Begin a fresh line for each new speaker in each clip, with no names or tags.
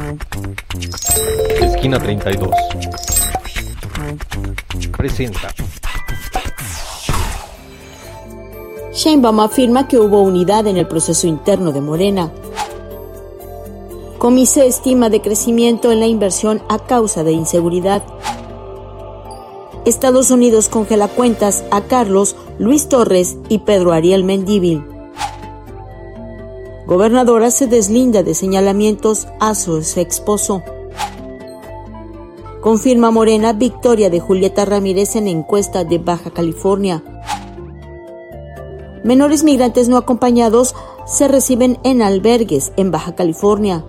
Esquina 32 presenta.
Sheinbaum afirma que hubo unidad en el proceso interno de Morena. Comice estima decrecimiento en la inversión a causa de inseguridad. Estados Unidos congela cuentas a Carlos, Luis Torres y Pedro Ariel Mendívil. Gobernadora se deslinda de señalamientos a su exesposo. Confirma Morena victoria de Julieta Ramírez en encuesta de Baja California. Menores migrantes no acompañados se reciben en albergues en Baja California.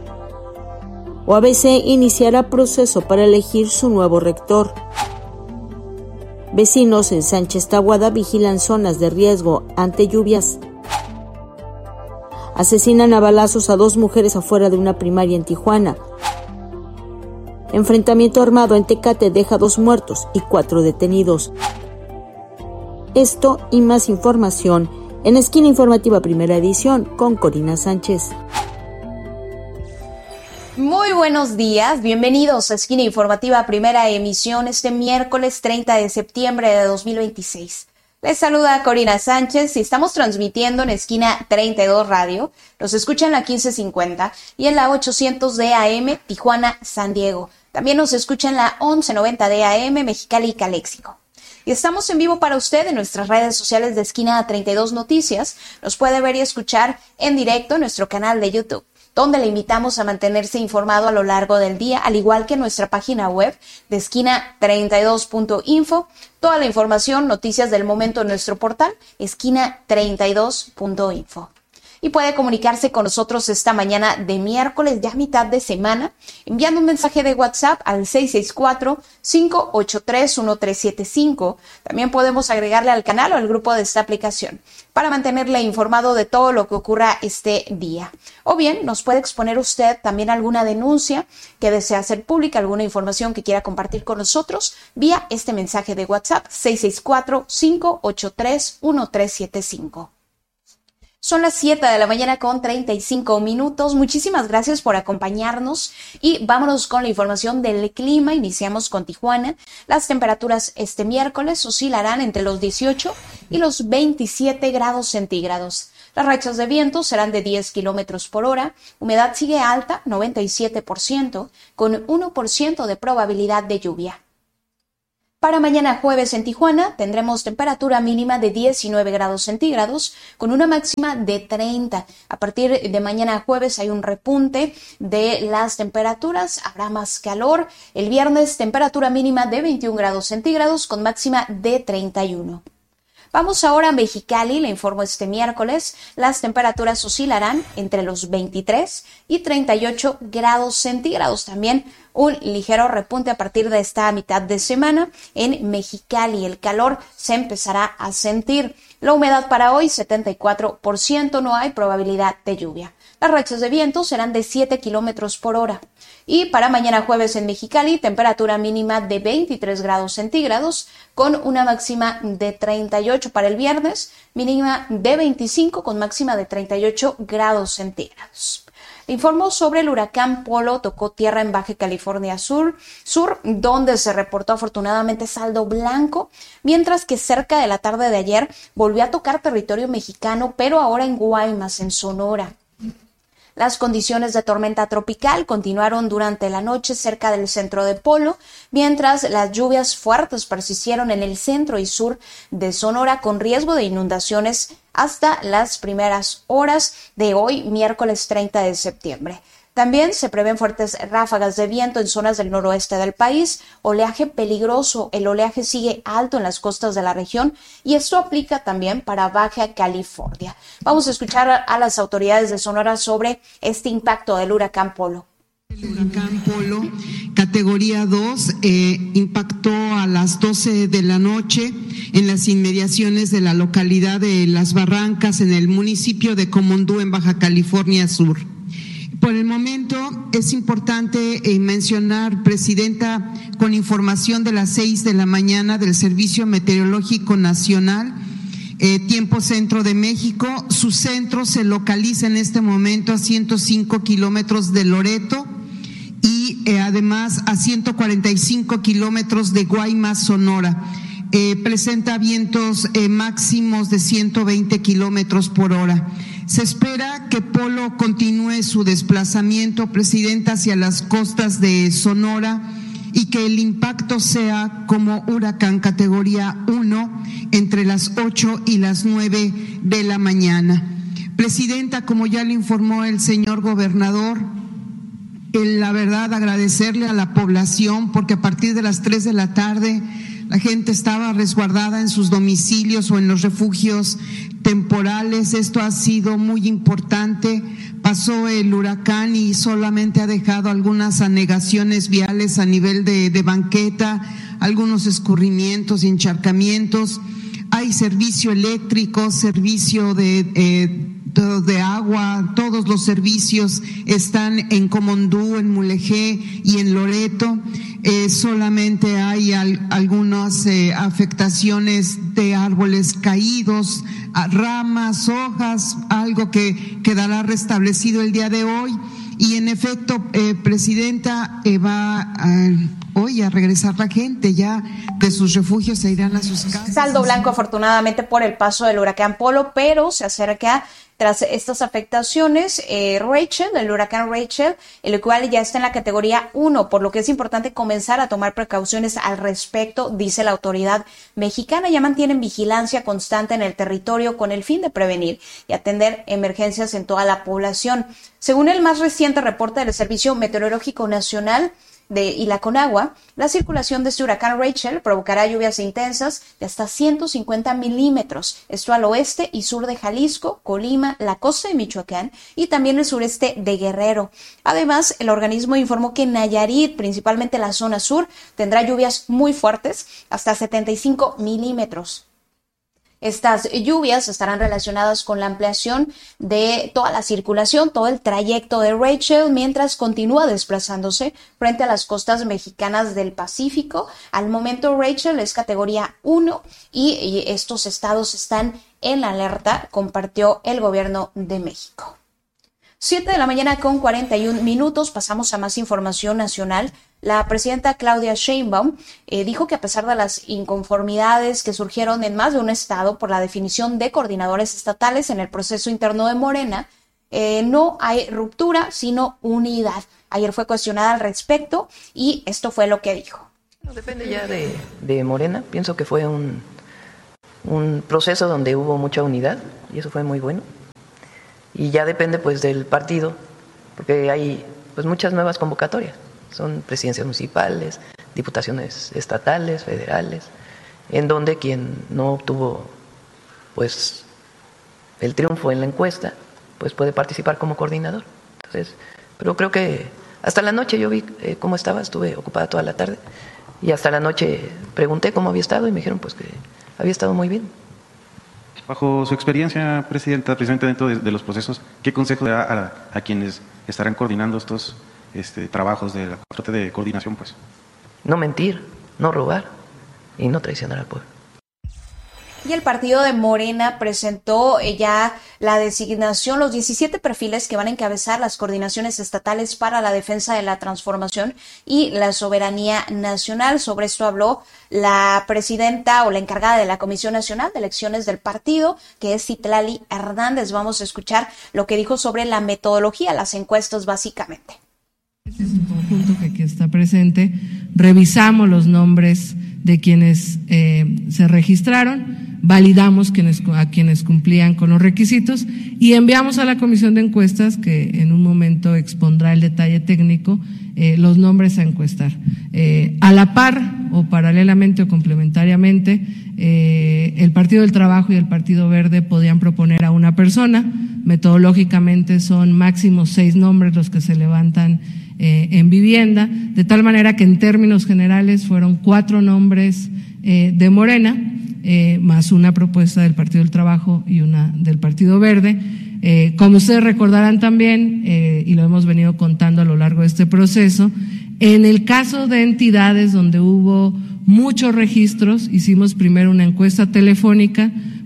UABC iniciará proceso para elegir su nuevo rector. Vecinos en Sánchez Tahuada vigilan zonas de riesgo ante lluvias. Asesinan a balazos a 2 mujeres afuera de una primaria en Tijuana. Enfrentamiento armado en Tecate deja 2 muertos y 4 detenidos. Esto y más información en Esquina Informativa Primera Edición con Corina Sánchez.
Muy buenos días, bienvenidos a Esquina Informativa Primera Emisión este miércoles 30 de septiembre de 2026. Les saluda Corina Sánchez y estamos transmitiendo en Esquina 32 Radio. Nos escuchan en la 1550 y en la 800 de AM Tijuana, San Diego. También nos escuchan en la 1190 de AM Mexicali y Caléxico. Y estamos en vivo para usted en nuestras redes sociales de Esquina 32 Noticias. Nos puede ver y escuchar en directo en nuestro canal de YouTube, donde le invitamos a mantenerse informado a lo largo del día, al igual que en nuestra página web de esquina32.info. Toda la información, noticias del momento en nuestro portal, esquina32.info. Y puede comunicarse con nosotros esta mañana de miércoles, ya mitad de semana, enviando un mensaje de WhatsApp al 664-583-1375. También podemos agregarle al canal o al grupo de esta aplicación para mantenerle informado de todo lo que ocurra este día. O bien, nos puede exponer usted también alguna denuncia que desea hacer pública, alguna información que quiera compartir con nosotros vía este mensaje de WhatsApp 664-583-1375. Son las 7 de la mañana con 35 minutos. Muchísimas gracias por acompañarnos y vámonos con la información del clima. Iniciamos con Tijuana. Las temperaturas este miércoles oscilarán entre los 18 y los 27 grados centígrados. Las rachas de viento serán de 10 kilómetros por hora. Humedad sigue alta, 97%, con 1% de probabilidad de lluvia. Para mañana jueves en Tijuana tendremos temperatura mínima de 19 grados centígrados con una máxima de 30. A partir de mañana jueves hay un repunte de las temperaturas, habrá más calor. El viernes temperatura mínima de 21 grados centígrados con máxima de 31. Vamos ahora a Mexicali, le informo este miércoles, las temperaturas oscilarán entre los 23 y 38 grados centígrados. También un ligero repunte a partir de esta mitad de semana en Mexicali. El calor se empezará a sentir. La humedad para hoy 74%, no hay probabilidad de lluvia. Las rachas de viento serán de 7 kilómetros por hora. Y para mañana jueves en Mexicali, temperatura mínima de 23 grados centígrados con una máxima de 38. Para el viernes, mínima de 25 con máxima de 38 grados centígrados. Informó sobre el huracán Polo, tocó tierra en Baja California Sur, donde se reportó afortunadamente saldo blanco, mientras que cerca de la tarde de ayer volvió a tocar territorio mexicano, pero ahora en Guaymas, en Sonora. Las condiciones de tormenta tropical continuaron durante la noche cerca del centro de Polo, mientras las lluvias fuertes persistieron en el centro y sur de Sonora con riesgo de inundaciones hasta las primeras horas de hoy, miércoles 30 de septiembre. También se prevén fuertes ráfagas de viento en zonas del noroeste del país, oleaje peligroso, el oleaje sigue alto en las costas de la región y esto aplica también para Baja California. Vamos a escuchar a las autoridades de Sonora sobre este impacto del huracán Polo.
El huracán Polo, categoría 2, impactó a las 12 de la noche en las inmediaciones de la localidad de Las Barrancas, en el municipio de Comondú, en Baja California Sur. Por el momento es importante mencionar, Presidenta, con información de las 6 de la mañana del Servicio Meteorológico Nacional, tiempo centro de México, su centro se localiza en este momento a 105 kilómetros de Loreto, y además a 145 kilómetros de Guaymas, Sonora. Presenta vientos máximos de 120 kilómetros por hora. Se espera que Polo continúe su desplazamiento, Presidenta, hacia las costas de Sonora y que el impacto sea como huracán categoría 1 entre las 8 y las 9 de la mañana. Presidenta, como ya le informó el señor gobernador, la verdad agradecerle a la población porque a partir de las 3 de la tarde la gente estaba resguardada en sus domicilios o en los refugios temporales. Esto ha sido muy importante. Pasó el huracán y solamente ha dejado algunas anegaciones viales a nivel de banqueta, algunos escurrimientos y encharcamientos. Hay servicio eléctrico, servicio de agua, todos los servicios están en Comondú, en Mulegé y en Loreto. Solamente hay algunas afectaciones de árboles caídos, ramas, hojas, algo que quedará restablecido el día de hoy. Y en efecto, Presidenta, va hoy a regresar la gente ya de sus refugios, se irán a sus casas.
Saldo blanco afortunadamente por el paso del huracán Polo, pero se acerca tras estas afectaciones Rachel, el huracán Rachel, el cual ya está en la categoría 1, por lo que es importante comenzar a tomar precauciones al respecto, dice la autoridad mexicana. Ya mantienen vigilancia constante en el territorio con el fin de prevenir y atender emergencias en toda la población. Según el más reciente reporte del Servicio Meteorológico Nacional y la Conagua, la circulación de este huracán Rachel provocará lluvias intensas de hasta 150 milímetros, esto al oeste y sur de Jalisco, Colima, la costa de Michoacán y también el sureste de Guerrero. Además, el organismo informó que Nayarit, principalmente la zona sur, tendrá lluvias muy fuertes, hasta 75 milímetros. Estas lluvias estarán relacionadas con la ampliación de toda la circulación, todo el trayecto de Rachel, mientras continúa desplazándose frente a las costas mexicanas del Pacífico. Al momento Rachel es categoría 1 y estos estados están en la alerta, compartió el gobierno de México. 7 de la mañana con 41 minutos, pasamos a más información nacional. La presidenta Claudia Sheinbaum dijo que a pesar de las inconformidades que surgieron en más de un estado por la definición de coordinadores estatales en el proceso interno de Morena, no hay ruptura, sino unidad. Ayer fue cuestionada al respecto y esto fue lo que dijo.
No depende ya de Morena. Pienso que fue un proceso donde hubo mucha unidad y eso fue muy bueno. Y ya depende pues del partido, porque hay pues muchas nuevas convocatorias. Son presidencias municipales, diputaciones estatales, federales, en donde quien no obtuvo pues el triunfo en la encuesta, pues puede participar como coordinador. Entonces, pero creo que hasta la noche yo vi cómo estaba, estuve ocupada toda la tarde y hasta la noche pregunté cómo había estado y me dijeron pues que había estado muy bien.
Bajo su experiencia, Presidenta, precisamente dentro de los procesos, ¿qué consejo le da a quienes estarán coordinando estos trabajos de la parte de coordinación? Pues
no mentir, no robar y no traicionar al pueblo.
Y el partido de Morena presentó ya la designación, los 17 perfiles que van a encabezar las coordinaciones estatales para la defensa de la transformación y la soberanía nacional. Sobre esto habló la presidenta o la encargada de la Comisión Nacional de Elecciones del partido, que es Citlali Hernández. Vamos a escuchar lo que dijo sobre la metodología, las encuestas básicamente.
Este es un conjunto que aquí está presente. Revisamos los nombres de quienes se registraron, validamos a quienes cumplían con los requisitos y enviamos a la comisión de encuestas, que en un momento expondrá el detalle técnico, los nombres a encuestar. A la par o paralelamente o complementariamente, el Partido del Trabajo y el Partido Verde podían proponer a una persona. Metodológicamente son máximo 6 nombres los que se levantan en vivienda, de tal manera que en términos generales fueron 4 nombres de Morena, más una propuesta del Partido del Trabajo y una del Partido Verde. Como ustedes recordarán también, y lo hemos venido contando a lo largo de este proceso, en el caso de entidades donde hubo muchos registros, hicimos primero una encuesta telefónica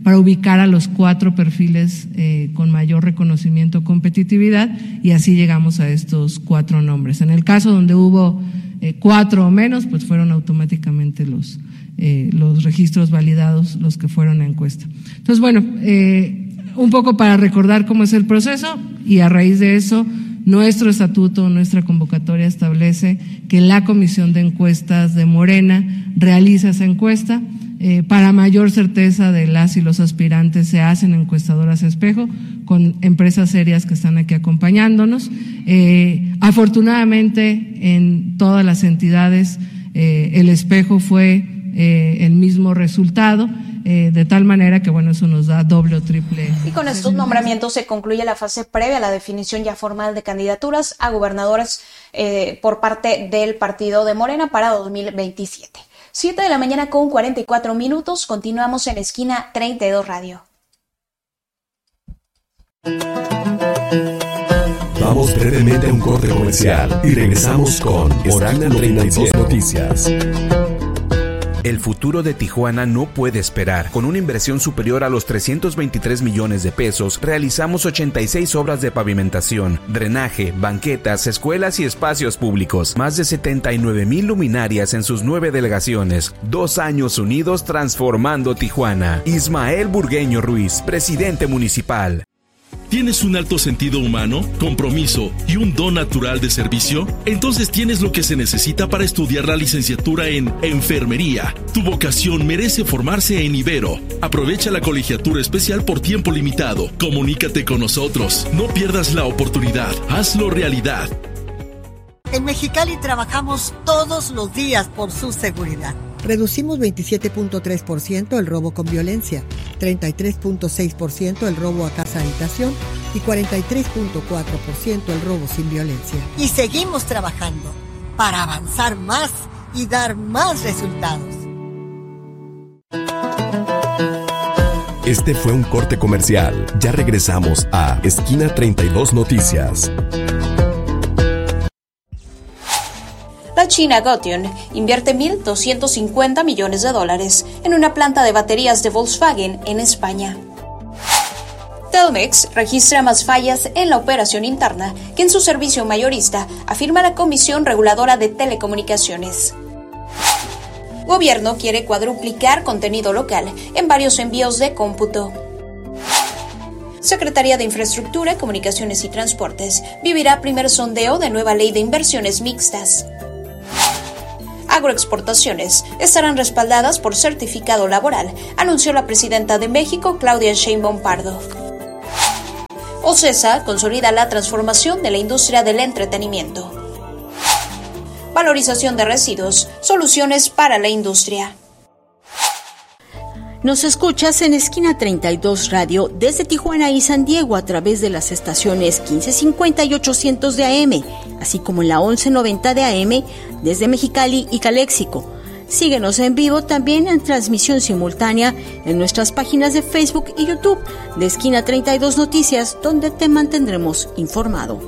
para ubicar a los 4 perfiles con mayor reconocimiento o competitividad, y así llegamos a estos 4 nombres. En el caso donde hubo 4 o menos, pues fueron automáticamente los registros validados los que fueron a encuesta. Entonces, bueno, un poco para recordar cómo es el proceso, y a raíz de eso, nuestro estatuto, nuestra convocatoria establece que la Comisión de Encuestas de Morena realiza esa encuesta. Para mayor certeza de las y los aspirantes, se hacen encuestadoras espejo con empresas serias que están aquí acompañándonos. Afortunadamente, en todas las entidades el espejo fue el mismo resultado, de tal manera que, bueno, eso nos da doble o triple.
Y con estos nombramientos se concluye la fase previa a la definición ya formal de candidaturas a gobernadores por parte del partido de Morena para 2027. 7 de la mañana con 44 minutos. Continuamos en Esquina 32 Radio.
Vamos brevemente a un corte comercial y regresamos con Esquina 32 Noticias.
El futuro de Tijuana no puede esperar. Con una inversión superior a los 323 millones de pesos, realizamos 86 obras de pavimentación, drenaje, banquetas, escuelas y espacios públicos. Más de 79,000 luminarias en sus 9 delegaciones. 2 años unidos transformando Tijuana. Ismael Burgueño Ruiz, presidente municipal.
¿Tienes un alto sentido humano, compromiso y un don natural de servicio? Entonces tienes lo que se necesita para estudiar la licenciatura en Enfermería. Tu vocación merece formarse en Ibero. Aprovecha la colegiatura especial por tiempo limitado. Comunícate con nosotros. No pierdas la oportunidad. Hazlo realidad.
En Mexicali trabajamos todos los días por su seguridad. Reducimos 27.3% el robo con violencia, 33.6% el robo a casa-habitación y 43.4% el robo sin violencia. Y seguimos trabajando para avanzar más y dar más resultados.
Este fue un corte comercial. Ya regresamos a Esquina 32 Noticias.
La China Gotion invierte $1,250 millones en una planta de baterías de Volkswagen en España. Telmex registra más fallas en la operación interna que en su servicio mayorista, afirma la Comisión Reguladora de Telecomunicaciones. Gobierno quiere cuadruplicar contenido local en varios envíos de cómputo. Secretaría de Infraestructura, Comunicaciones y Transportes vivirá primer sondeo de nueva ley de inversiones mixtas. Agroexportaciones estarán respaldadas por certificado laboral, anunció la presidenta de México, Claudia Sheinbaum Pardo. OCESA consolida la transformación de la industria del entretenimiento. Valorización de residuos, soluciones para la industria.
Nos escuchas en Esquina 32 Radio desde Tijuana y San Diego a través de las estaciones 1550 y 800 de AM, así como en la 1190 de AM desde Mexicali y Caléxico. Síguenos en vivo también en transmisión simultánea en nuestras páginas de Facebook y YouTube de Esquina 32 Noticias, donde te mantendremos informado.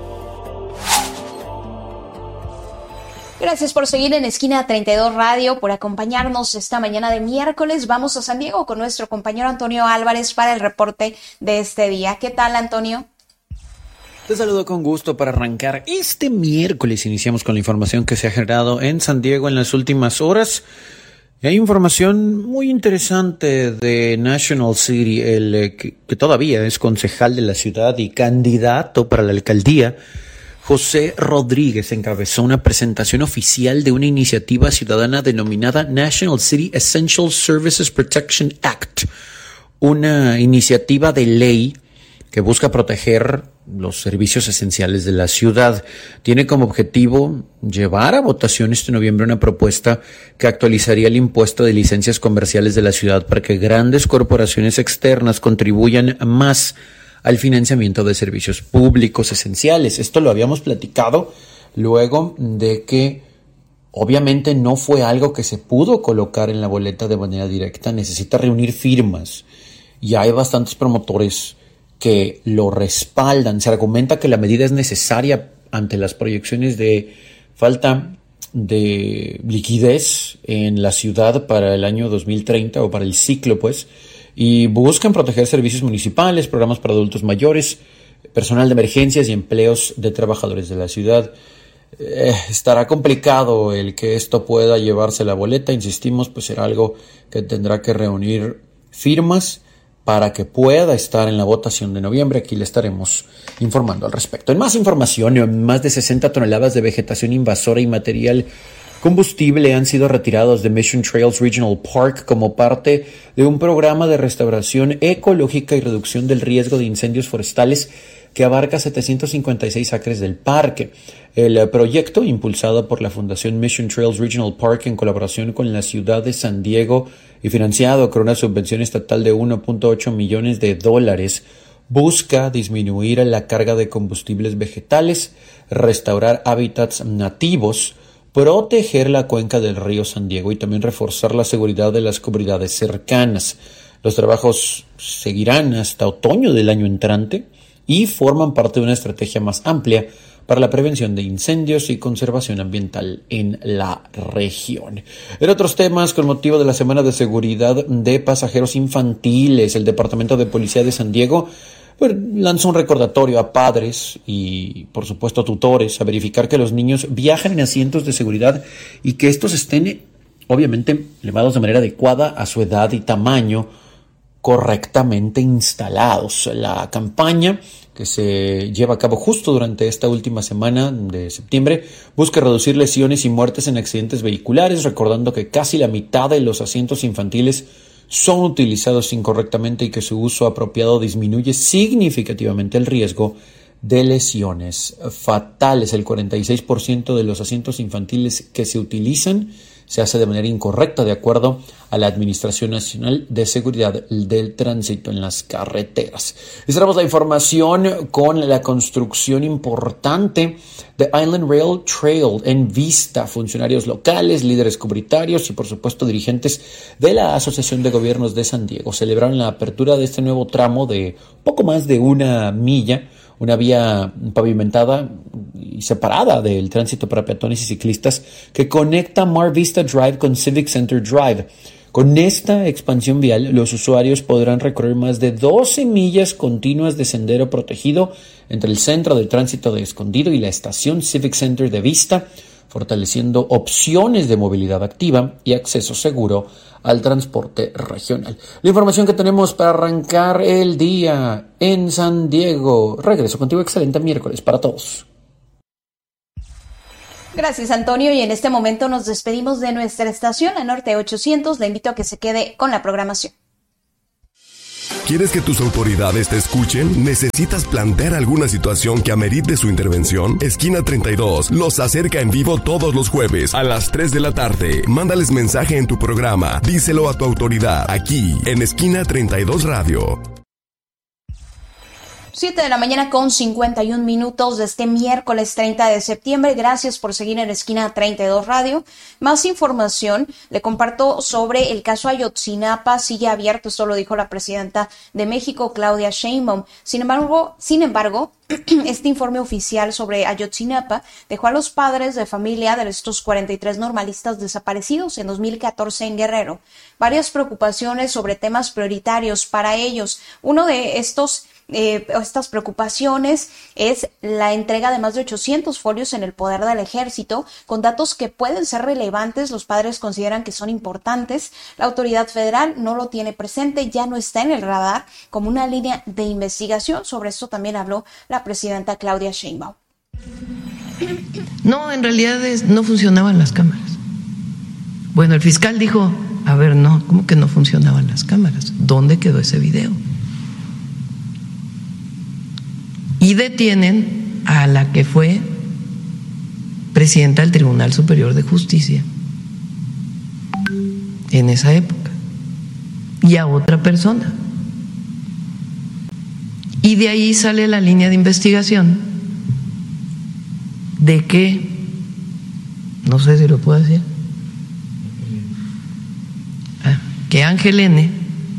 Gracias por seguir en Esquina 32 Radio, por acompañarnos esta mañana de miércoles. Vamos a San Diego con nuestro compañero Antonio Álvarez para el reporte de este día. ¿Qué tal, Antonio?
Te saludo con gusto para arrancar este miércoles. Iniciamos con la información que se ha generado en San Diego en las últimas horas. Hay información muy interesante de National City, el que todavía es concejal de la ciudad y candidato para la alcaldía. José Rodríguez encabezó una presentación oficial de una iniciativa ciudadana denominada National City Essential Services Protection Act, una iniciativa de ley que busca proteger los servicios esenciales de la ciudad. Tiene como objetivo llevar a votación este noviembre una propuesta que actualizaría el impuesto de licencias comerciales de la ciudad para que grandes corporaciones externas contribuyan más al financiamiento de servicios públicos esenciales. Esto lo habíamos platicado luego de que obviamente no fue algo que se pudo colocar en la boleta de manera directa, necesita reunir firmas y hay bastantes promotores que lo respaldan. Se argumenta que la medida es necesaria ante las proyecciones de falta de liquidez en la ciudad para el año 2030 o para el ciclo, pues, y buscan proteger servicios municipales, programas para adultos mayores, personal de emergencias y empleos de trabajadores de la ciudad. Estará complicado el que esto pueda llevarse la boleta, insistimos, pues será algo que tendrá que reunir firmas para que pueda estar en la votación de noviembre. Aquí le estaremos informando al respecto. En más información, más de 60 toneladas de vegetación invasora y material combustible han sido retirados de Mission Trails Regional Park como parte de un programa de restauración ecológica y reducción del riesgo de incendios forestales que abarca 756 acres del parque. El proyecto, impulsado por la Fundación Mission Trails Regional Park en colaboración con la ciudad de San Diego y financiado con una subvención estatal de $1.8 millones, busca disminuir la carga de combustibles vegetales, restaurar hábitats nativos, proteger la cuenca del río San Diego y también reforzar la seguridad de las comunidades cercanas. Los trabajos seguirán hasta otoño del año entrante y forman parte de una estrategia más amplia para la prevención de incendios y conservación ambiental en la región. En otros temas, con motivo de la Semana de Seguridad de Pasajeros Infantiles, el Departamento de Policía de San Diego lanzó un recordatorio a padres y, por supuesto, tutores a verificar que los niños viajan en asientos de seguridad y que estos estén, obviamente, elevados de manera adecuada a su edad y tamaño, correctamente instalados. La campaña, que se lleva a cabo justo durante esta última semana de septiembre, busca reducir lesiones y muertes en accidentes vehiculares, recordando que casi la mitad de los asientos infantiles son utilizados incorrectamente y que su uso apropiado disminuye significativamente el riesgo de lesiones fatales. El 46% de los asientos infantiles que se utilizan se hace de manera incorrecta, de acuerdo a la Administración Nacional de Seguridad del Tránsito en las Carreteras. Y cerramos la información con la construcción importante de Island Rail Trail en Vista. Funcionarios locales, líderes comunitarios y, por supuesto, dirigentes de la Asociación de Gobiernos de San Diego celebraron la apertura de este nuevo tramo de poco más de 1 milla, una vía pavimentada y separada del tránsito para peatones y ciclistas que conecta Mar Vista Drive con Civic Center Drive. Con esta expansión vial, los usuarios podrán recorrer más de 12 millas continuas de sendero protegido entre el centro de tránsito de Escondido y la estación Civic Center de Vista, fortaleciendo opciones de movilidad activa y acceso seguro al transporte regional. La información que tenemos para arrancar el día en San Diego. Regreso contigo. Excelente miércoles para todos.
Gracias, Antonio. Y en este momento nos despedimos de nuestra estación, la Norte 800. Le invito a que se quede con la programación.
¿Quieres que tus autoridades te escuchen? ¿Necesitas plantear alguna situación que amerite su intervención? Esquina 32 los acerca en vivo todos los jueves a las 3 de la tarde. Mándales mensaje en tu programa. Díselo a tu autoridad, aquí en Esquina 32 Radio.
7 de la mañana con 51 minutos de este miércoles 30 de septiembre. Gracias por seguir en Esquina 32 Radio. Más información le comparto sobre el caso Ayotzinapa. Sigue abierto, esto lo dijo la presidenta de México, Claudia Sheinbaum. Sin embargo, este informe oficial sobre Ayotzinapa dejó a los padres de familia de estos 43 normalistas desaparecidos en 2014 en Guerrero varias preocupaciones sobre temas prioritarios para ellos. Uno de estas preocupaciones es la entrega de más de 800 folios en el poder del ejército con datos que pueden ser relevantes. Los padres consideran que son importantes. La autoridad federal no lo tiene presente, ya no está en el radar como una línea de investigación. Sobre esto también habló la presidenta Claudia Sheinbaum.
No, en realidad no funcionaban las cámaras. Bueno, el fiscal dijo, a ver, no, ¿cómo que no funcionaban las cámaras? ¿Dónde quedó ese video? Y detienen a la que fue presidenta del Tribunal Superior de Justicia en esa época y a otra persona. Y de ahí sale la línea de investigación de que, no sé si lo puedo decir, que Ángel N.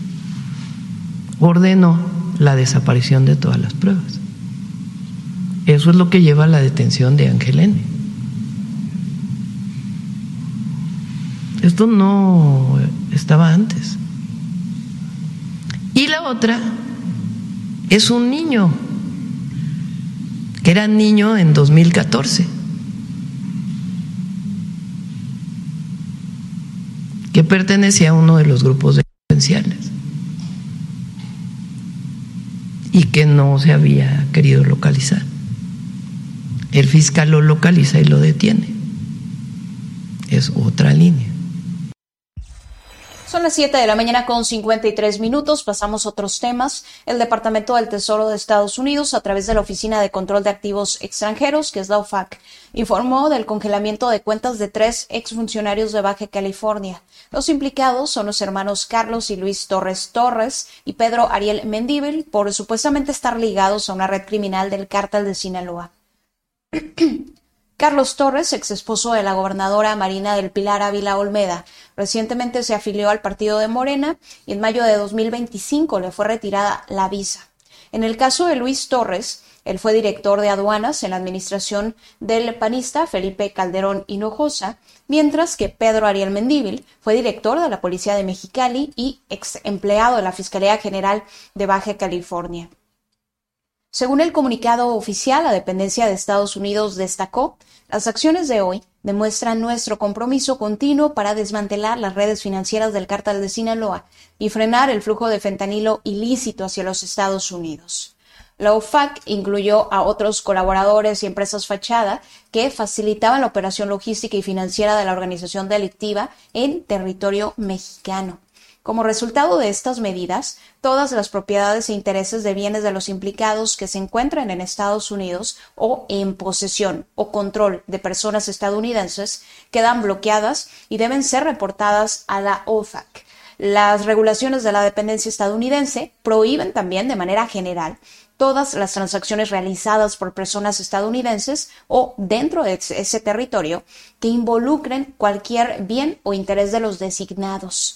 ordenó la desaparición de todas las pruebas. Eso es lo que lleva a la detención de Ángel N. Esto no estaba antes. Y la otra es un niño, que era niño en 2014, que pertenecía a uno de los grupos delincuenciales y que no se había querido localizar. El fiscal lo localiza y lo detiene. Es otra línea.
Son las 7 de la mañana con 53 minutos. Pasamos a otros temas. El Departamento del Tesoro de Estados Unidos, a través de la Oficina de Control de Activos Extranjeros, que es la OFAC, informó del congelamiento de cuentas de 3 exfuncionarios de Baja California. Los implicados son los hermanos Carlos y Luis Torres Torres y Pedro Ariel Mendívil, por supuestamente estar ligados a una red criminal del Cártel de Sinaloa. Carlos Torres, ex esposo de la gobernadora Marina del Pilar Ávila Olmeda, recientemente se afilió al partido de Morena y en mayo de 2025 le fue retirada la visa. En el caso de Luis Torres, él fue director de aduanas en la administración del panista Felipe Calderón Hinojosa, mientras que Pedro Ariel Mendívil fue director de la Policía de Mexicali y ex empleado de la Fiscalía General de Baja California. Según el comunicado oficial, la dependencia de Estados Unidos destacó: las acciones de hoy demuestran nuestro compromiso continuo para desmantelar las redes financieras del Cártel de Sinaloa y frenar el flujo de fentanilo ilícito hacia los Estados Unidos. La OFAC incluyó a otros colaboradores y empresas fachada que facilitaban la operación logística y financiera de la organización delictiva en territorio mexicano. Como resultado de estas medidas, todas las propiedades e intereses de bienes de los implicados que se encuentran en Estados Unidos o en posesión o control de personas estadounidenses quedan bloqueadas y deben ser reportadas a la OFAC. Las regulaciones de la dependencia estadounidense prohíben también de manera general todas las transacciones realizadas por personas estadounidenses o dentro de ese territorio que involucren cualquier bien o interés de los designados.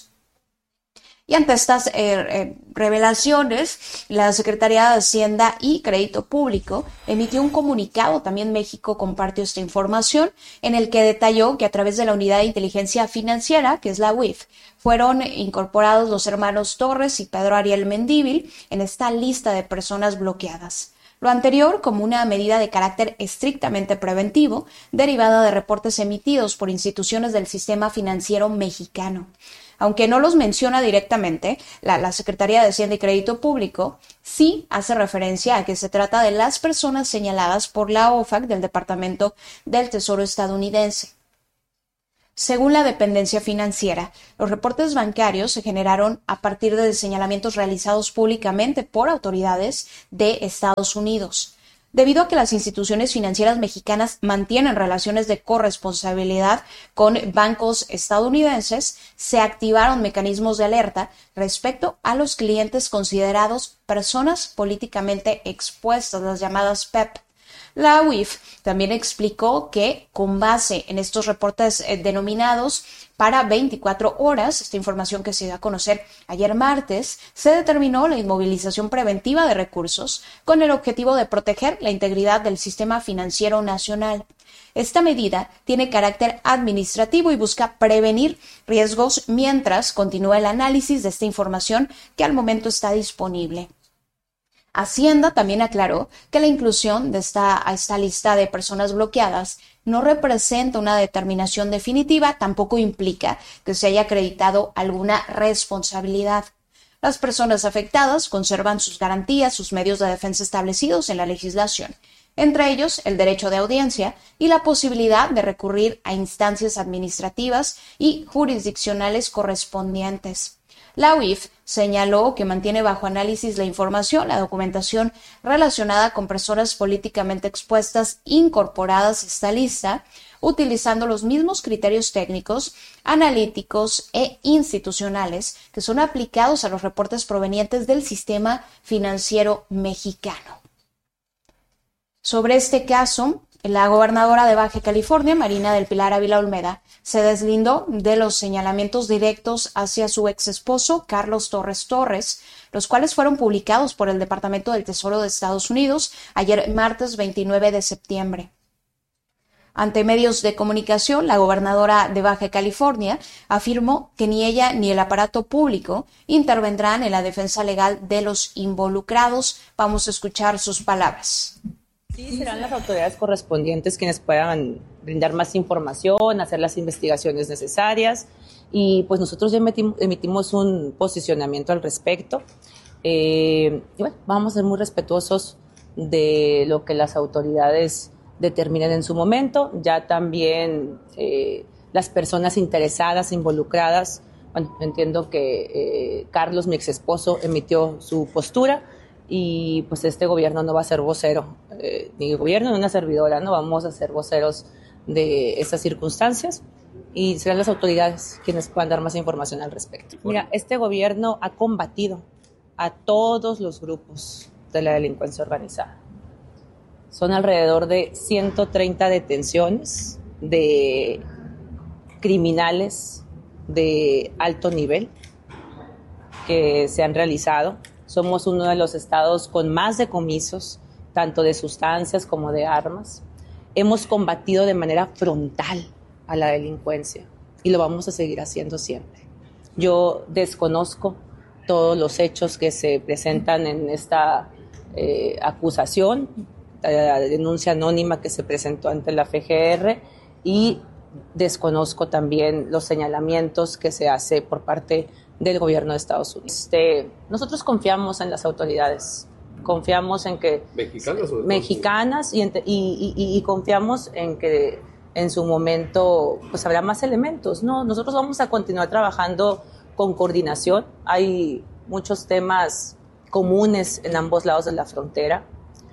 Y ante estas revelaciones, la Secretaría de Hacienda y Crédito Público emitió un comunicado. También México compartió esta información, en el que detalló que a través de la Unidad de Inteligencia Financiera, que es la UIF, fueron incorporados los hermanos Torres y Pedro Ariel Mendívil en esta lista de personas bloqueadas. Lo anterior como una medida de carácter estrictamente preventivo, derivada de reportes emitidos por instituciones del sistema financiero mexicano. Aunque no los menciona directamente, la Secretaría de Hacienda y Crédito Público sí hace referencia a que se trata de las personas señaladas por la OFAC del Departamento del Tesoro estadounidense. Según la dependencia financiera, los reportes bancarios se generaron a partir de señalamientos realizados públicamente por autoridades de Estados Unidos. Debido a que las instituciones financieras mexicanas mantienen relaciones de corresponsabilidad con bancos estadounidenses, se activaron mecanismos de alerta respecto a los clientes considerados personas políticamente expuestas, las llamadas PEP. La UIF también explicó que, con base en estos reportes denominados para 24 horas, esta información que se dio a conocer ayer martes, se determinó la inmovilización preventiva de recursos con el objetivo de proteger la integridad del sistema financiero nacional. Esta medida tiene carácter administrativo y busca prevenir riesgos mientras continúa el análisis de esta información que al momento está disponible. Hacienda también aclaró que la inclusión de esta lista de personas bloqueadas no representa una determinación definitiva, tampoco implica que se haya acreditado alguna responsabilidad. Las personas afectadas conservan sus garantías, sus medios de defensa establecidos en la legislación, entre ellos el derecho de audiencia y la posibilidad de recurrir a instancias administrativas y jurisdiccionales correspondientes. La UIF señaló que mantiene bajo análisis la información, la documentación relacionada con personas políticamente expuestas incorporadas a esta lista, utilizando los mismos criterios técnicos, analíticos e institucionales que son aplicados a los reportes provenientes del sistema financiero mexicano. Sobre este caso, la gobernadora de Baja California, Marina del Pilar Ávila Olmeda, se deslindó de los señalamientos directos hacia su ex esposo, Carlos Torres Torres, los cuales fueron publicados por el Departamento del Tesoro de Estados Unidos ayer martes 29 de septiembre. Ante medios de comunicación, la gobernadora de Baja California afirmó que ni ella ni el aparato público intervendrán en la defensa legal de los involucrados. Vamos a escuchar sus palabras.
Sí, serán las autoridades correspondientes quienes puedan brindar más información, hacer las investigaciones necesarias y pues nosotros ya emitimos un posicionamiento al respecto. Y bueno, vamos a ser muy respetuosos de lo que las autoridades determinen en su momento. Ya también las personas interesadas, involucradas, bueno, entiendo que Carlos, mi ex esposo, emitió su postura y pues este gobierno no va a ser vocero, ni el gobierno ni una servidora, no vamos a ser voceros de esas circunstancias y serán las autoridades quienes puedan dar más información al respecto. Mira, este gobierno ha combatido a todos los grupos de la delincuencia organizada. Son alrededor de 130 detenciones de criminales de alto nivel que se han realizado. Somos uno de los estados con más decomisos, tanto de sustancias como de armas. Hemos combatido de manera frontal a la delincuencia y lo vamos a seguir haciendo siempre. Yo desconozco todos los hechos que se presentan en esta acusación, la denuncia anónima que se presentó ante la FGR y desconozco también los señalamientos que se hace por parte del gobierno de Estados Unidos. Nosotros confiamos en las autoridades, confiamos en que mexicanas y confiamos en que en su momento pues habrá más elementos, ¿no? Nosotros vamos a continuar trabajando con coordinación. Hay muchos temas comunes en ambos lados de la frontera.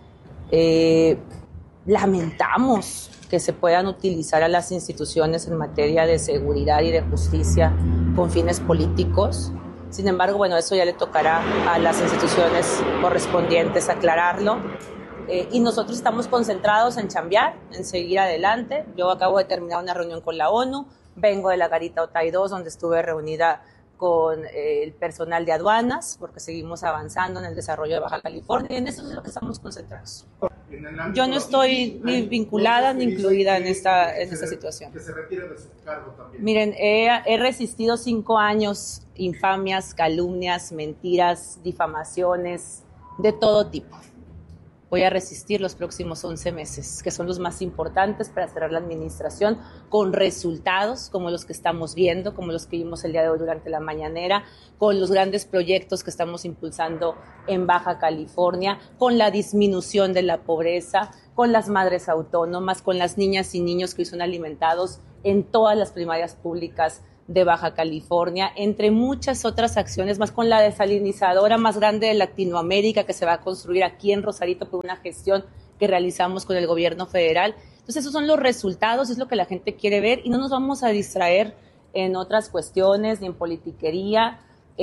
Lamentamos que se puedan utilizar a las instituciones en materia de seguridad y de justicia con fines políticos. Sin embargo, bueno, eso ya le tocará a las instituciones correspondientes aclararlo. Y nosotros estamos concentrados en chambear, en seguir adelante. Yo acabo de terminar una reunión con la ONU, vengo de la Garita Otay 2, donde estuve reunida con el personal de aduanas, porque seguimos avanzando en el desarrollo de Baja California, y en eso es lo que estamos concentrados. Yo no estoy ni vinculada ni incluida en esta situación.
Que se retire de su cargo también.
Miren, he resistido 5 años, infamias, calumnias, mentiras, difamaciones, de todo tipo. Voy a resistir los próximos 11 meses, que son los más importantes para cerrar la administración con resultados como los que estamos viendo, como los que vimos el día de hoy durante la mañanera, con los grandes proyectos que estamos impulsando en Baja California, con la disminución de la pobreza, con las madres autónomas, con las niñas y niños que hoy son alimentados en todas las primarias públicas de Baja California, entre muchas otras acciones más, con la desalinizadora más grande de Latinoamérica que se va a construir aquí en Rosarito por una gestión que realizamos con el gobierno federal. Entonces esos son los resultados, es lo que la gente quiere ver y no nos vamos a distraer en otras cuestiones ni en politiquería.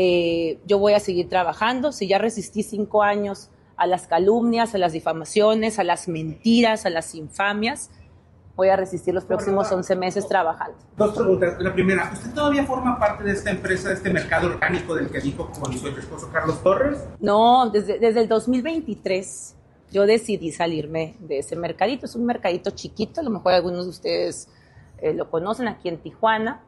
Yo voy a seguir trabajando. Si ya resistí 5 años a las calumnias, a las difamaciones, a las mentiras, a las infamias, voy a resistir los próximos 11 meses trabajando.
2 preguntas. La primera, ¿usted todavía forma parte de esta empresa, de este mercado orgánico del que dijo con su esposo Carlos Torres?
No, desde el 2023 yo decidí salirme de ese mercadito. Es un mercadito chiquito, a lo mejor algunos de ustedes lo conocen, aquí en Tijuana.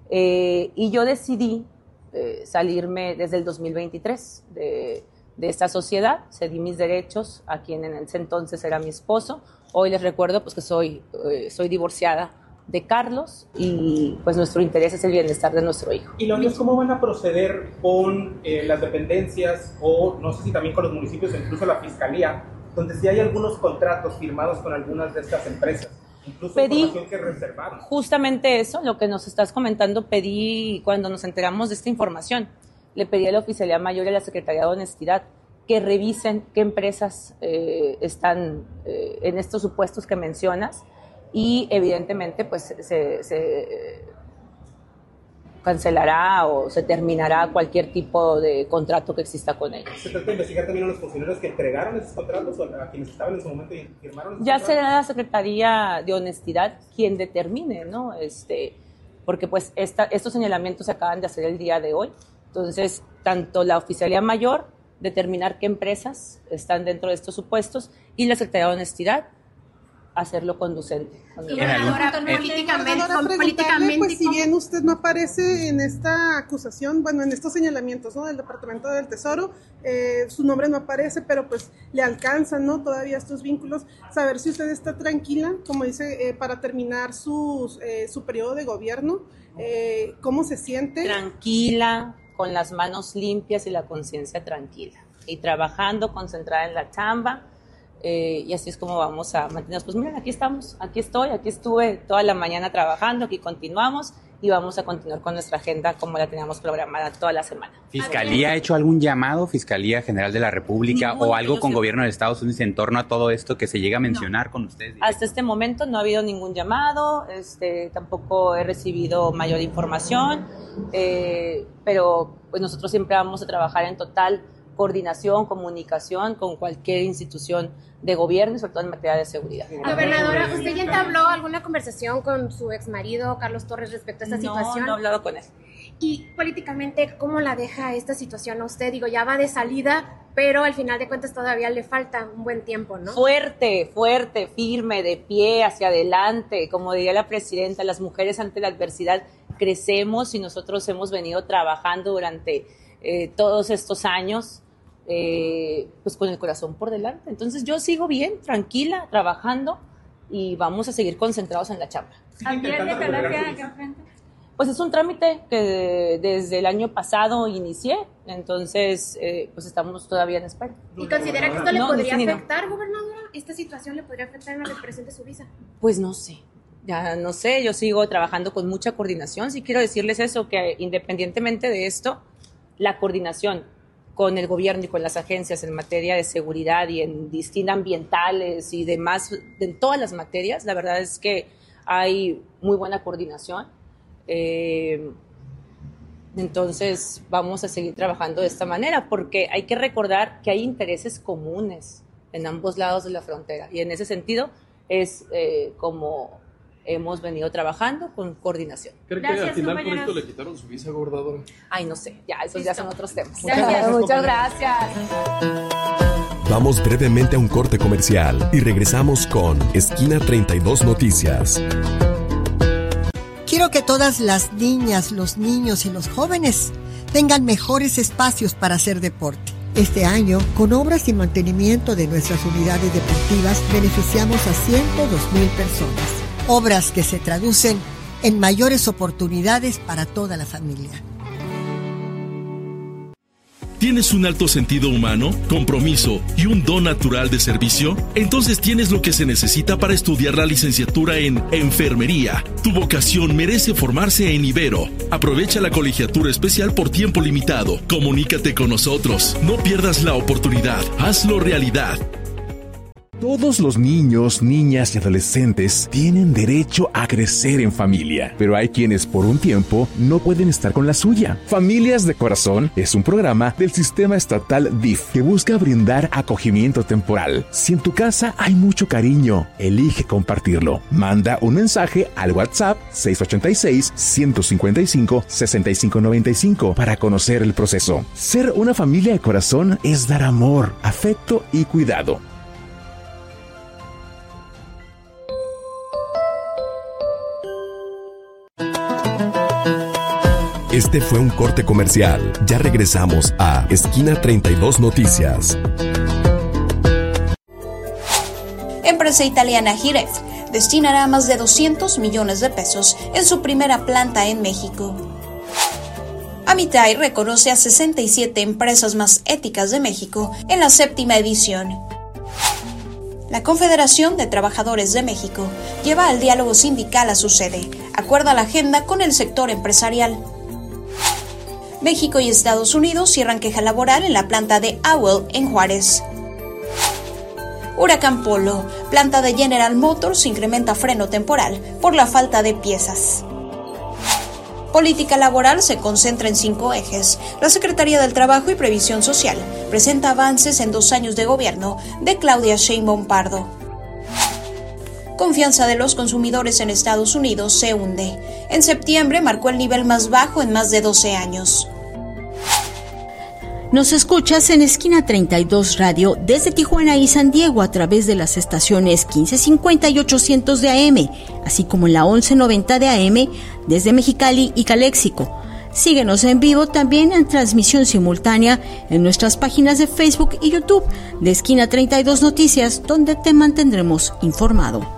Y yo decidí salirme desde el 2023 de esta sociedad. Cedí mis derechos a quien en ese entonces era mi esposo. Hoy les recuerdo pues que soy divorciada de Carlos y pues nuestro interés es el bienestar de nuestro hijo.
¿Y los niños cómo van a proceder con las dependencias o no sé si también con los municipios o incluso la fiscalía, donde sí hay algunos contratos firmados con algunas de estas empresas? Incluso información que reservaron.
Justamente eso, lo que nos estás comentando, pedí cuando nos enteramos de esta información. Le pedí a la Oficialía Mayor y a la Secretaría de Honestidad que revisen qué empresas están en estos supuestos que mencionas y evidentemente pues se cancelará o se terminará cualquier tipo de contrato que exista con ellos.
¿Se trata de investigar también a los funcionarios que entregaron esos contratos o a quienes estaban en su momento y firmaron esos
ya
contratos?
será la Secretaría de Honestidad quien determine, ¿no? Porque pues estos señalamientos se acaban de hacer el día de hoy. Entonces, tanto la Oficialía Mayor determinar qué empresas están dentro de estos supuestos y la Secretaría de Honestidad hacerlo conducente.
Políticamente, pues si bien usted no aparece en esta acusación, bueno, en estos señalamientos, ¿no?, del Departamento del Tesoro, su nombre no aparece, pero pues le alcanzan, ¿no?, todavía estos vínculos. Saber si usted está tranquila, como dice, para terminar su periodo de gobierno, ¿cómo se siente?
Tranquila, con las manos limpias y la conciencia tranquila, y trabajando, concentrada en la chamba. Y así es como vamos a mantenernos. Pues miren, aquí estamos, aquí estuve toda la mañana trabajando, aquí continuamos y vamos a continuar con nuestra agenda como la teníamos programada toda la semana.
¿Fiscalía ha hecho algún llamado, Fiscalía General de la República, o algo con gobierno de Estados Unidos en torno a todo esto que se llega a mencionar con ustedes?
Hasta este momento no ha habido ningún llamado, tampoco he recibido mayor información, pero pues nosotros siempre vamos a trabajar en total coordinación, comunicación con cualquier institución de gobierno y sobre todo en materia de seguridad.
Gobernadora, ¿usted ya entabló alguna conversación con su exmarido Carlos Torres respecto a esta situación?
No he hablado con él.
Y políticamente, ¿cómo la deja esta situación a usted? Digo, ya va de salida, pero al final de cuentas todavía le falta un buen tiempo, ¿no?
Fuerte, firme, de pie, hacia adelante. Como diría la presidenta, las mujeres ante la adversidad crecemos, y nosotros hemos venido trabajando durante todos estos años, pues con el corazón por delante. Entonces yo sigo bien, tranquila, trabajando, y vamos a seguir concentrados en la chamba. Pues es un trámite que desde el año pasado inicié, entonces pues estamos todavía en espera.
¿Y considera que esto le podría afectar, gobernadora? ¿Esta situación le podría afectar en la represión de su visa?
Pues no sé. Ya no sé, yo sigo trabajando con mucha coordinación. Sí quiero decirles eso, que independientemente de esto, la coordinación con el gobierno y con las agencias en materia de seguridad y en distintas ambientales y demás, en todas las materias, la verdad es que hay muy buena coordinación. Entonces vamos a seguir trabajando de esta manera, porque hay que recordar que hay intereses comunes en ambos lados de la frontera, y en ese sentido es como hemos venido trabajando con coordinación.
¿Cree que al final por esto le quitaron su visa, gobernadora?
Ay, no sé, ya, esos ya son otros temas.
Muchas gracias.
Vamos brevemente a un corte comercial y regresamos con Esquina 32 Noticias.
Quiero que todas las niñas, los niños y los jóvenes tengan mejores espacios para hacer deporte. Este año, con obras y mantenimiento de nuestras unidades deportivas, beneficiamos a 102,000 personas. Obras que se traducen en mayores oportunidades para toda la familia.
¿Tienes un alto sentido humano, compromiso y un don natural de servicio? Entonces tienes lo que se necesita para estudiar la licenciatura en Enfermería. Tu vocación merece formarse en Ibero. Aprovecha la colegiatura especial por tiempo limitado. Comunícate con nosotros. No pierdas la oportunidad. Hazlo realidad.
Todos los niños, niñas y adolescentes tienen derecho a crecer en familia, pero hay quienes por un tiempo no pueden estar con la suya. Familias de Corazón es un programa del sistema estatal DIF que busca brindar acogimiento temporal. Si en tu casa hay mucho cariño, elige compartirlo. Manda un mensaje al WhatsApp 686-155-6595 para conocer el proceso. Ser una familia de corazón es dar amor, afecto y cuidado.
Este fue un corte comercial. Ya regresamos a Esquina 32 Noticias.
Empresa italiana Giref destinará más de 200 millones de pesos en su primera planta en México. Amitai reconoce a 67 empresas más éticas de México en la 7ª edición. La Confederación de Trabajadores de México lleva al diálogo sindical a su sede, acuerda la agenda con el sector empresarial. México y Estados Unidos cierran queja laboral en la planta de Awell en Juárez. Huracán Polo, planta de General Motors incrementa freno temporal por la falta de piezas. Política laboral se concentra en 5 ejes. La Secretaría del Trabajo y Previsión Social presenta avances en 2 años de gobierno de Claudia Sheinbaum Pardo. Confianza de los consumidores en Estados Unidos se hunde. En septiembre marcó el nivel más bajo en más de 12 años. Nos escuchas en Esquina 32 Radio desde Tijuana y San Diego a través de las estaciones 1550 y 800 de AM, así como en la 1190 de AM desde Mexicali y Caléxico. Síguenos en vivo también en transmisión simultánea en nuestras páginas de Facebook y YouTube de Esquina 32 Noticias, donde te mantendremos informado.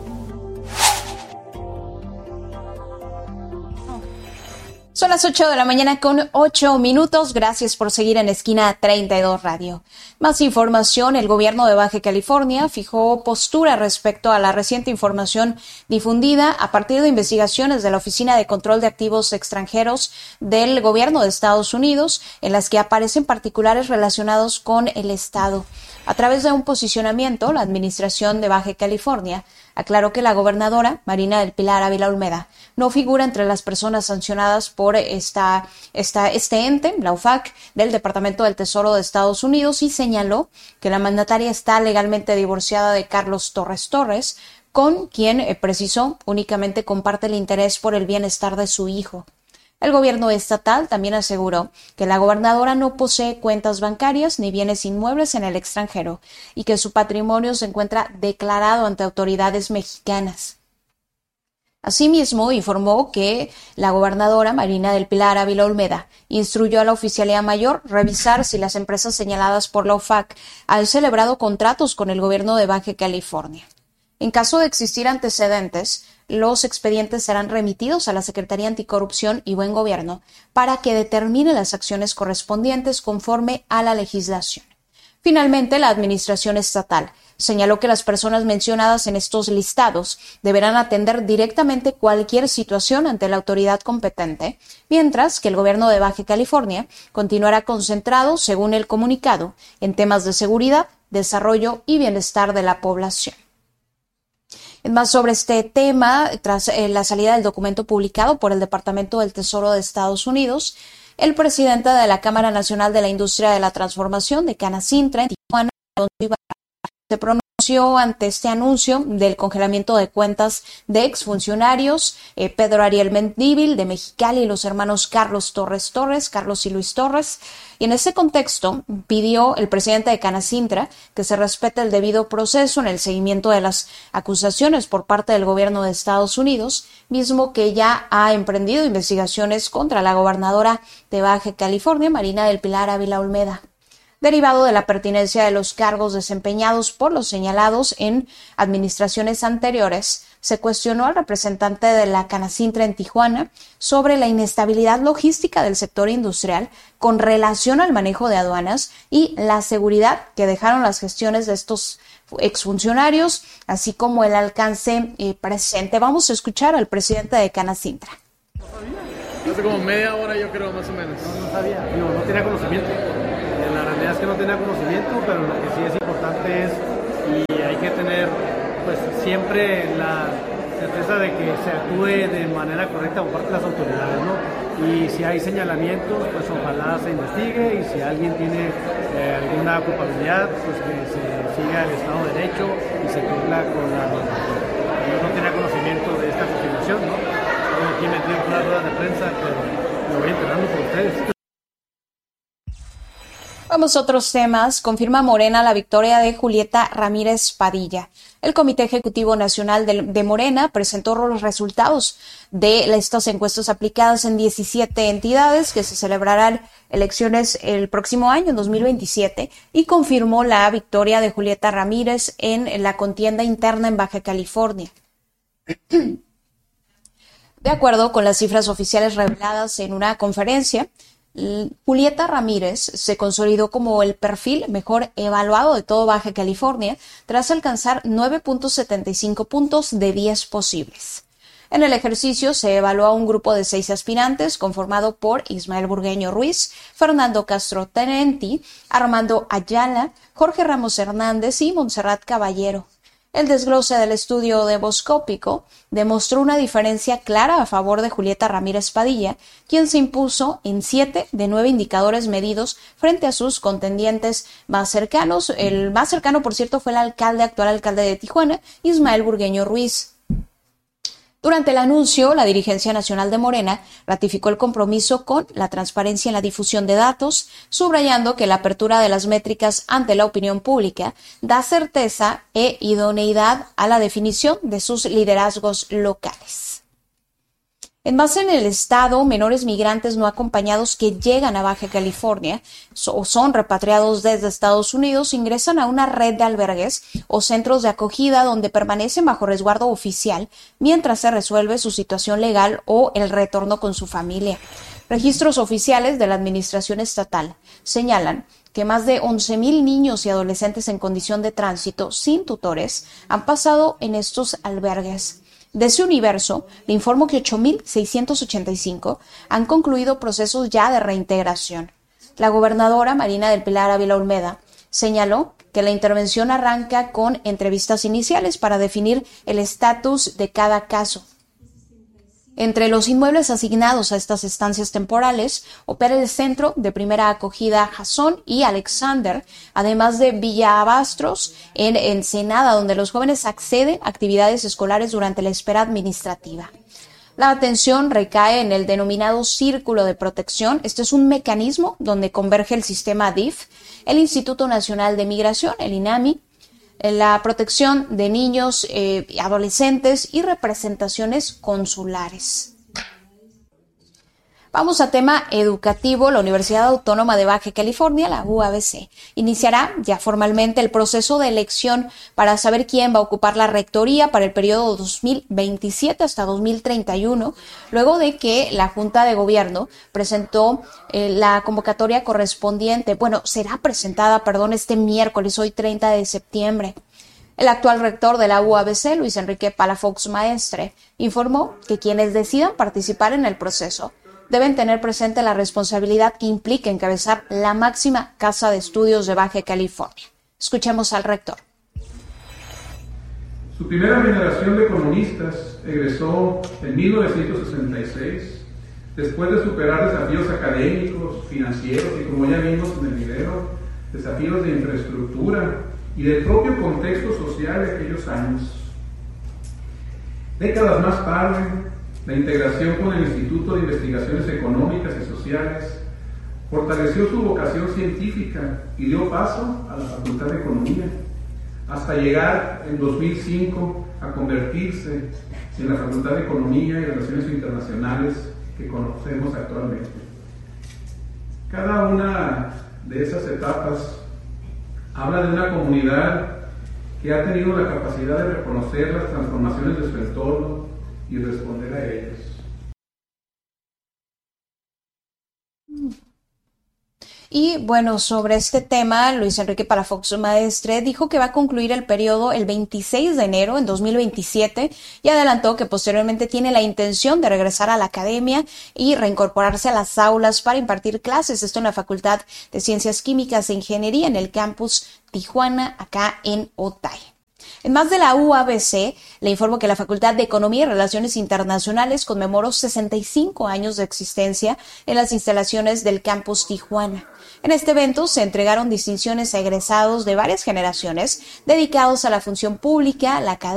Son las 8 de la mañana con 8 minutos. Gracias por seguir en Esquina 32 Radio. Más información. El gobierno de Baja California fijó postura respecto a la reciente información difundida a partir de investigaciones de la Oficina de Control de Activos Extranjeros del gobierno de Estados Unidos, en las que aparecen particulares relacionados con el Estado. A través de un posicionamiento, la administración de Baja California aclaró que la gobernadora, Marina del Pilar Ávila Olmeda, no figura entre las personas sancionadas por este ente, la UFAC, del Departamento del Tesoro de Estados Unidos, y señaló que la mandataria está legalmente divorciada de Carlos Torres Torres, con quien, precisó, únicamente comparte el interés por el bienestar de su hijo. El gobierno estatal también aseguró que la gobernadora no posee cuentas bancarias ni bienes inmuebles en el extranjero y que su patrimonio se encuentra declarado ante autoridades mexicanas. Asimismo, informó que la gobernadora Marina del Pilar Ávila Olmeda instruyó a la Oficialía Mayor revisar si las empresas señaladas por la OFAC han celebrado contratos con el gobierno de Baja California. En caso de existir antecedentes, los expedientes serán remitidos a la Secretaría Anticorrupción y Buen Gobierno para que determine las acciones correspondientes conforme a la legislación. Finalmente, la Administración Estatal señaló que las personas mencionadas en estos listados deberán atender directamente cualquier situación ante la autoridad competente, mientras que el gobierno de Baja California continuará concentrado, según el comunicado, en temas de seguridad, desarrollo y bienestar de la población. Más sobre este tema, tras la salida del documento publicado por el Departamento del Tesoro de Estados Unidos, el presidente de la Cámara Nacional de la Industria de la Transformación de Canacintra en Tijuana, se pronunció ante este anuncio del congelamiento de cuentas de exfuncionarios Pedro Ariel Mendívil de Mexicali y los hermanos Carlos Torres Torres, Carlos y Luis Torres. Y en ese contexto pidió el presidente de Canacintra que se respete el debido proceso en el seguimiento de las acusaciones por parte del gobierno de Estados Unidos, mismo que ya ha emprendido investigaciones contra la gobernadora de Baja California, Marina del Pilar Ávila Olmeda. Derivado de la pertinencia de los cargos desempeñados por los señalados en administraciones anteriores, se cuestionó al representante de la Canacintra en Tijuana sobre la inestabilidad logística del sector industrial con relación al manejo de aduanas y la seguridad que dejaron las gestiones de estos exfuncionarios, así como el alcance presente. Vamos a escuchar al presidente de Canacintra.
Hace como media hora, yo creo, más o menos.
No sabía, no tenía conocimiento. La realidad es que no tenía conocimiento, pero lo que sí es importante es, y hay que tener pues siempre la certeza de que se actúe de manera correcta por parte de las autoridades, ¿no? Y si hay señalamientos, pues ojalá se investigue, y si alguien tiene alguna culpabilidad, pues que se siga el Estado de Derecho y se cumpla con la normativa. Yo no tenía conocimiento de esta confirmación, ¿no? Estoy aquí metido en unas ruedas de prensa, pero me voy enterando por ustedes.
Vamos a otros temas. Confirma Morena la victoria de Julieta Ramírez Padilla. El Comité Ejecutivo Nacional de Morena presentó los resultados de estas encuestas aplicadas en 17 entidades que se celebrarán elecciones el próximo año, en 2027, y confirmó la victoria de Julieta Ramírez en la contienda interna en Baja California. De acuerdo con las cifras oficiales reveladas en una conferencia, Julieta Ramírez se consolidó como el perfil mejor evaluado de todo Baja California tras alcanzar 9.75 puntos de 10 posibles. En el ejercicio se evaluó a un grupo de 6 aspirantes conformado por Ismael Burgueño Ruiz, Fernando Castro Tenenti, Armando Ayala, Jorge Ramos Hernández y Montserrat Caballero. El desglose del estudio demoscópico demostró una diferencia clara a favor de Julieta Ramírez Padilla, quien se impuso en 7 de 9 indicadores medidos frente a sus contendientes más cercanos. El más cercano, por cierto, fue el actual alcalde de Tijuana, Ismael Burgueño Ruiz. Durante el anuncio, la dirigencia nacional de Morena ratificó el compromiso con la transparencia en la difusión de datos, subrayando que la apertura de las métricas ante la opinión pública da certeza e idoneidad a la definición de sus liderazgos locales. En base en el estado, menores migrantes no acompañados que llegan a Baja California o son repatriados desde Estados Unidos ingresan a una red de albergues o centros de acogida donde permanecen bajo resguardo oficial mientras se resuelve su situación legal o el retorno con su familia. Registros oficiales de la Administración Estatal señalan que más de 11,000 niños y adolescentes en condición de tránsito sin tutores han pasado en estos albergues. De ese universo, le informo que 8,685 han concluido procesos ya de reintegración. La gobernadora Marina del Pilar Ávila Olmeda señaló que la intervención arranca con entrevistas iniciales para definir el estatus de cada caso. Entre los inmuebles asignados a estas estancias temporales, opera el Centro de Primera Acogida Jason y Alexander, además de Villa Abastros en Ensenada, donde los jóvenes acceden a actividades escolares durante la espera administrativa. La atención recae en el denominado Círculo de Protección. Este es un mecanismo donde converge el sistema DIF, el Instituto Nacional de Migración, el INAMI, la protección de niños, adolescentes y representaciones consulares. Vamos a tema educativo. La Universidad Autónoma de Baja California, la UABC, iniciará ya formalmente el proceso de elección para saber quién va a ocupar la rectoría para el periodo 2027 hasta 2031, luego de que la Junta de Gobierno presentó la convocatoria correspondiente. Será presentada, este miércoles, hoy 30 de septiembre. El actual rector de la UABC, Luis Enrique Palafox Maestre, informó que quienes decidan participar en el proceso deben tener presente la responsabilidad que implica encabezar la máxima casa de estudios de Baja California. Escuchemos al rector.
Su primera generación de comunistas egresó en 1966, después de superar desafíos académicos, financieros y, como ya vimos en el video, desafíos de infraestructura y del propio contexto social de aquellos años. Décadas más tarde, la integración con el Instituto de Investigaciones Económicas y Sociales fortaleció su vocación científica y dio paso a la Facultad de Economía, hasta llegar en 2005 a convertirse en la Facultad de Economía y Relaciones Internacionales que conocemos actualmente. Cada una de esas etapas habla de una comunidad que ha tenido la capacidad de reconocer las transformaciones de su entorno y responder a ellas.
Y sobre este tema, Luis Enrique Palafox Maestre dijo que va a concluir el periodo el 26 de enero en 2027 y adelantó que posteriormente tiene la intención de regresar a la academia y reincorporarse a las aulas para impartir clases. Esto en la Facultad de Ciencias Químicas e Ingeniería en el campus Tijuana, acá en Otay. En más de la UABC, le informo que la Facultad de Economía y Relaciones Internacionales conmemoró 65 años de existencia en las instalaciones del campus Tijuana. En este evento se entregaron distinciones a egresados de varias generaciones dedicados a la función pública, la academia,